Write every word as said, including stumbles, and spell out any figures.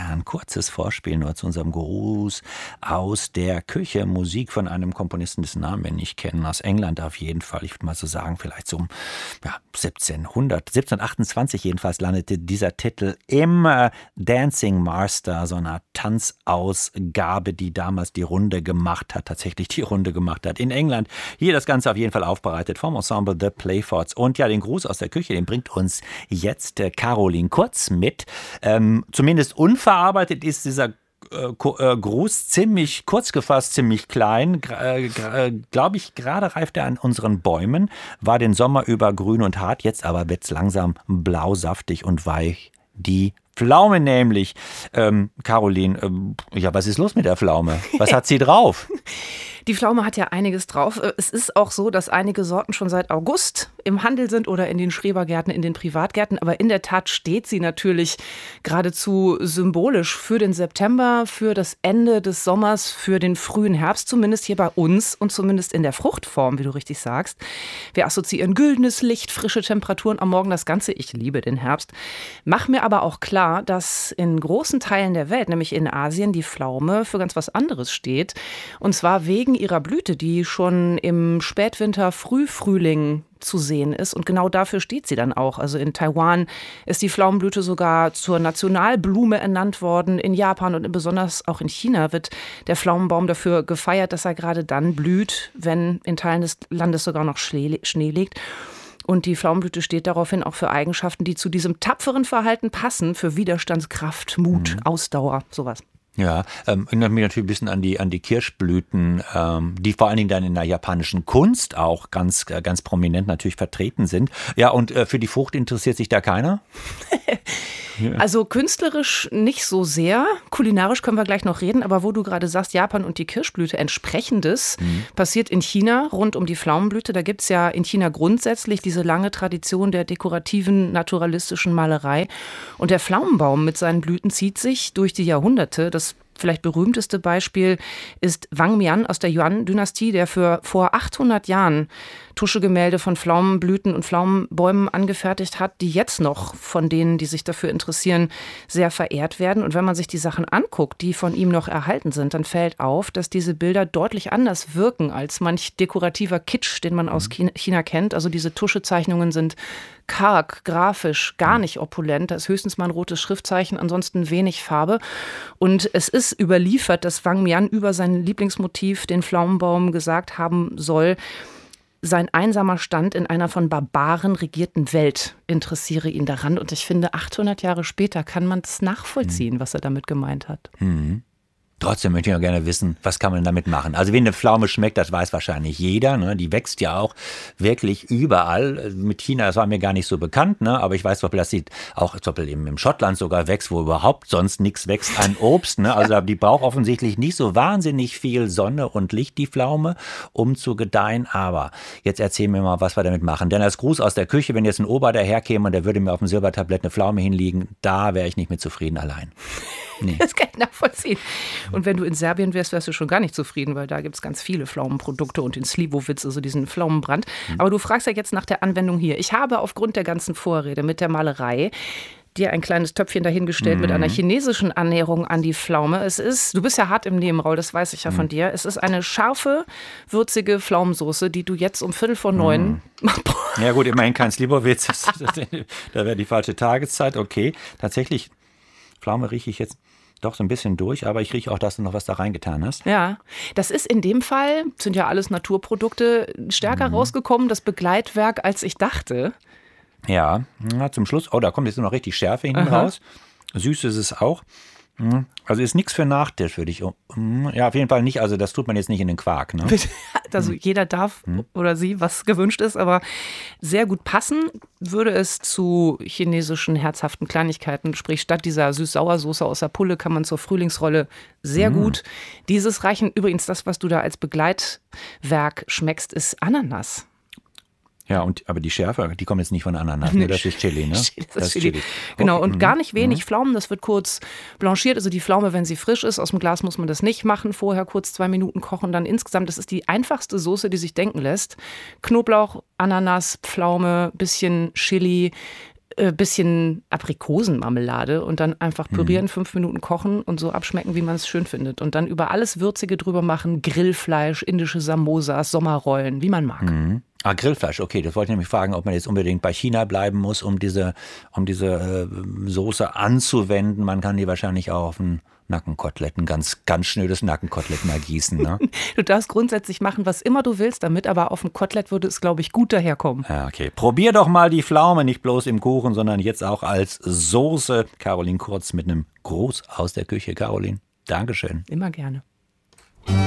ein kurzes Vorspiel nur zu unserem Gruß aus der Küche. Musik von einem Komponisten, dessen Namen wir nicht kennen, aus England auf jeden Fall. Ich würde mal so sagen, vielleicht so um ja, siebzehnhundert, siebzehnhundertachtundzwanzig jedenfalls landete dieser Titel im äh, Dancing Master, so einer Tanzausgabe, die damals die Runde gemacht hat, tatsächlich die Runde gemacht hat in England. Hier das Ganze auf jeden Fall aufbereitet vom Ensemble The Playfords. Und ja, den Gruß aus der Küche, den bringt uns jetzt äh, Caroline Kurz mit. Ähm, zumindest unverarbeitet ist dieser äh, Gruß ziemlich kurz gefasst, ziemlich klein. Äh, Glaube ich, gerade reift er an unseren Bäumen. War den Sommer über grün und hart, jetzt aber wird es langsam blau, saftig und weich. Die Pflaume nämlich. Ähm, Caroline, ähm, ja, was ist los mit der Pflaume? Was hat sie drauf? Die Pflaume hat ja einiges drauf. Es ist auch so, dass einige Sorten schon seit August im Handel sind oder in den Schrebergärten, in den Privatgärten. Aber in der Tat steht sie natürlich geradezu symbolisch für den September, für das Ende des Sommers, für den frühen Herbst, zumindest hier bei uns und zumindest in der Fruchtform, wie du richtig sagst. Wir assoziieren güldenes Licht, frische Temperaturen am Morgen, das Ganze. Ich liebe den Herbst. Mach mir aber auch klar, dass in großen Teilen der Welt, nämlich in Asien, die Pflaume für ganz was anderes steht. Und zwar wegen ihrer Blüte, die schon im Spätwinter, Frühfrühling zu sehen ist. Und genau dafür steht sie dann auch. Also in Taiwan ist die Pflaumenblüte sogar zur Nationalblume ernannt worden. In Japan und besonders auch in China wird der Pflaumenbaum dafür gefeiert, dass er gerade dann blüht, wenn in Teilen des Landes sogar noch Schnee liegt. Und die Pflaumenblüte steht daraufhin auch für Eigenschaften, die zu diesem tapferen Verhalten passen, für Widerstandskraft, Mut, mhm. Ausdauer, sowas. Ja, ähm, erinnert mich natürlich ein bisschen an die, an die Kirschblüten, ähm, die vor allen Dingen dann in der japanischen Kunst auch ganz, äh, ganz prominent natürlich vertreten sind. Ja, und äh, für die Frucht interessiert sich da keiner? Ja. Also künstlerisch nicht so sehr. Kulinarisch können wir gleich noch reden. Aber wo du gerade sagst, Japan und die Kirschblüte, entsprechendes mhm. passiert in China rund um die Pflaumenblüte. Da gibt es ja in China grundsätzlich diese lange Tradition der dekorativen, naturalistischen Malerei. Und der Pflaumenbaum mit seinen Blüten zieht sich durch die Jahrhunderte. Das vielleicht berühmteste Beispiel ist Wang Mian aus der Yuan-Dynastie, der für vor achthundert Jahren Tuschegemälde von Pflaumenblüten und Pflaumenbäumen angefertigt hat, die jetzt noch von denen, die sich dafür interessieren, sehr verehrt werden. Und wenn man sich die Sachen anguckt, die von ihm noch erhalten sind, dann fällt auf, dass diese Bilder deutlich anders wirken als manch dekorativer Kitsch, den man aus China kennt. Also diese Tuschezeichnungen sind karg, grafisch, gar nicht opulent. Da ist höchstens mal ein rotes Schriftzeichen, ansonsten wenig Farbe. Und es ist überliefert, dass Wang Mian über sein Lieblingsmotiv, den Pflaumenbaum, gesagt haben soll, sein einsamer Stand in einer von Barbaren regierten Welt interessiere ihn daran. Und ich finde, achthundert Jahre später kann man das nachvollziehen, mhm. was er damit gemeint hat. Mhm. Trotzdem möchte ich auch gerne wissen, was kann man damit machen? Also wie eine Pflaume schmeckt, das weiß wahrscheinlich jeder. Ne? Die wächst ja auch wirklich überall. Mit China, das war mir gar nicht so bekannt, ne? Aber ich weiß, dass sie auch zum Beispiel im Schottland sogar wächst, wo überhaupt sonst nichts wächst an Obst. Ne? Also die braucht offensichtlich nicht so wahnsinnig viel Sonne und Licht, die Pflaume, um zu gedeihen. Aber jetzt erzähl mir mal, was wir damit machen. Denn als Gruß aus der Küche, wenn jetzt ein Ober daherkäme und der würde mir auf dem Silbertablett eine Pflaume hinlegen, da wäre ich nicht mit zufrieden allein. Nee. Das kann ich nachvollziehen. Und wenn du in Serbien wärst, wärst du schon gar nicht zufrieden, weil da gibt es ganz viele Pflaumenprodukte und den Slivovitz, also diesen Pflaumenbrand. Mhm. Aber du fragst ja jetzt nach der Anwendung hier. Ich habe aufgrund der ganzen Vorrede mit der Malerei dir ein kleines Töpfchen dahingestellt mhm. mit einer chinesischen Annäherung an die Pflaume. Es ist, du bist ja hart im Nehmen, Raul, das weiß ich ja mhm. von dir. Es ist eine scharfe, würzige Pflaumensoße, die du jetzt um Viertel vor neun... Mhm. Ja gut, immerhin kein Slivovitz. Da wäre die falsche Tageszeit. Okay, tatsächlich, Pflaume rieche ich jetzt doch so ein bisschen durch, aber ich rieche auch, dass du noch was da reingetan hast. Ja, das ist in dem Fall, sind ja alles Naturprodukte, stärker mhm. rausgekommen, das Begleitwerk, als ich dachte. Ja, na, zum Schluss, oh, da kommt jetzt nur noch richtig Schärfe hinten Aha. raus. Süß ist es auch. Also ist nichts für Nachtisch, würde ich. Ja, auf jeden Fall nicht. Also das tut man jetzt nicht in den Quark. Ne? Also jeder darf hm. oder sie, was gewünscht ist, aber sehr gut passen würde es zu chinesischen herzhaften Kleinigkeiten. Sprich, statt dieser Süß-Sauer-Soße aus der Pulle kann man zur Frühlingsrolle sehr hm. gut dieses reichen. Übrigens, das, was du da als Begleitwerk schmeckst, ist Ananas. Ja, und aber die Schärfe, die kommt jetzt nicht von Ananas, ne? Das ist Chili, ne? Das, das ist Chili. Chili. Genau, okay. Und gar nicht wenig mhm. Pflaumen, das wird kurz blanchiert. Also die Pflaume, wenn sie frisch ist, aus dem Glas muss man das nicht machen. Vorher kurz zwei Minuten kochen, dann insgesamt, das ist die einfachste Soße, die sich denken lässt. Knoblauch, Ananas, Pflaume, bisschen Chili, äh, bisschen Aprikosenmarmelade und dann einfach pürieren, mhm. fünf Minuten kochen und so abschmecken, wie man es schön findet. Und dann über alles Würzige drüber machen, Grillfleisch, indische Samosas, Sommerrollen, wie man mag. Mhm. Ah, Grillfleisch, okay. Das wollte ich nämlich fragen, ob man jetzt unbedingt bei China bleiben muss, um diese, um diese äh, Soße anzuwenden. Man kann die wahrscheinlich auch auf ein Nackenkotelett, ein ganz, ganz schnödes Nackenkotelett mal gießen. Ne? Du darfst grundsätzlich machen, was immer du willst damit, aber auf dem Kotelett würde es, glaube ich, gut daherkommen. Ja, okay. Probier doch mal die Pflaume, nicht bloß im Kuchen, sondern jetzt auch als Soße. Caroline Kurz mit einem Gruß aus der Küche. Caroline, Dankeschön. Immer gerne.